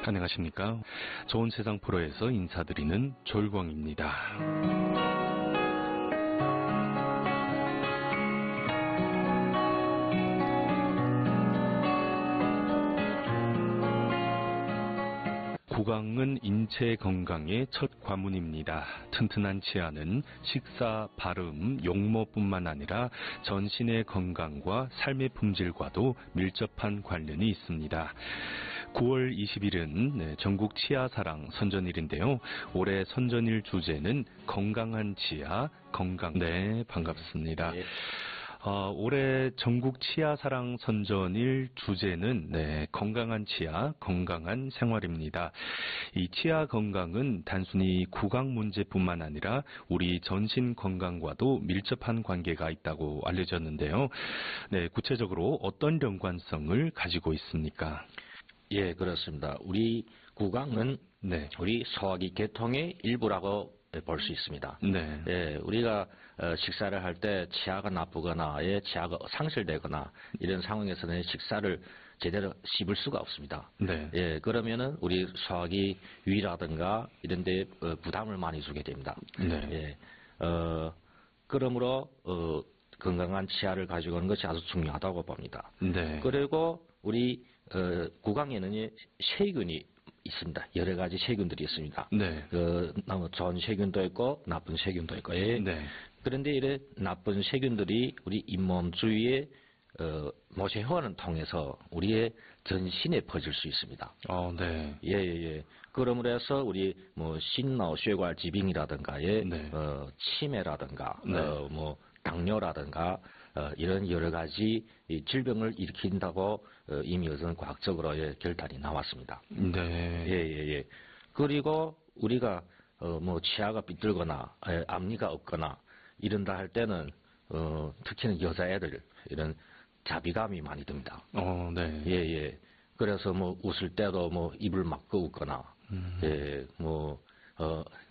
안녕하십니까. 좋은 세상 프로에서 인사드리는 조일광입니다. 구강은 인체 건강의 첫 관문입니다. 튼튼한 치아는 식사, 발음, 용모뿐만 아니라 전신의 건강과 삶의 품질과도 밀접한 관련이 있습니다. 9월 20일은 전국 치아사랑 선전일인데요. 올해 선전일 주제는 건강한 치아, 네, 반갑습니다. 네. 올해 전국 치아사랑 선전일 주제는 건강한 치아, 건강한 생활입니다. 이 치아 건강은 단순히 구강 문제뿐만 아니라 우리 전신 건강과도 밀접한 관계가 있다고 알려졌는데요. 네, 구체적으로 어떤 연관성을 가지고 있습니까? 예, 그렇습니다. 우리 구강은 우리 소화기 계통의 일부라고 볼 수 있습니다. 네. 예, 우리가 식사를 할 때 치아가 나쁘거나 치아가 상실되거나 이런 상황에서는 식사를 제대로 씹을 수가 없습니다. 네. 예, 그러면은 우리 소화기 위라든가 이런 데 부담을 많이 주게 됩니다. 네. 예, 그러므로 건강한 치아를 가지고 오는 것이 아주 중요하다고 봅니다. 네. 그리고 우리 구강에는 세균이 있습니다. 여러 가지 세균들이 있습니다. 네. 너무 좋은 세균도 있고 나쁜 세균도 있고. 예. 네. 그런데 이래 나쁜 세균들이 우리 잇몸 주위에 모세혈관을 통해서 우리의 전신에 퍼질 수 있습니다. 네. 예. 그러므로 해서 우리心脑血管 疾病이라든가 치매라든가 당뇨라든가 이런 여러 가지 질병을 일으킨다고 이미 우선 과학적으로 결단이 나왔습니다. 네. 예. 그리고 우리가 치아가 삐뚤거나 앞니가 없거나 이런다 할 때는 특히는 여자애들 이런 자비감이 많이 듭니다. 네. 예. 그래서 웃을 때도 입을 막고 웃거나